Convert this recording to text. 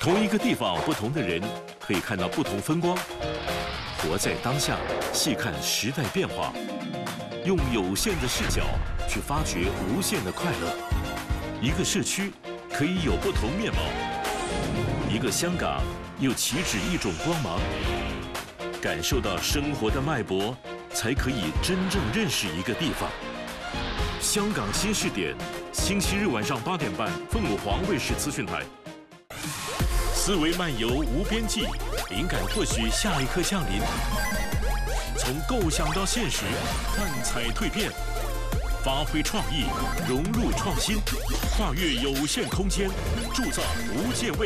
同一个地方，不同的人可以看到不同风光。活在当下，细看时代变化，用有限的视角去发掘无限的快乐。一个社区可以有不同面貌，一个香港又岂止一种光芒。感受到生活的脉搏，才可以真正认识一个地方。香港新视点，星期日晚上8点半，凤凰卫视资讯台。思维漫游无边际，灵感或许下一刻降临。从构想到现实，幻彩蜕变，发挥创意，融入创新，跨越有限空间，铸造无限未来。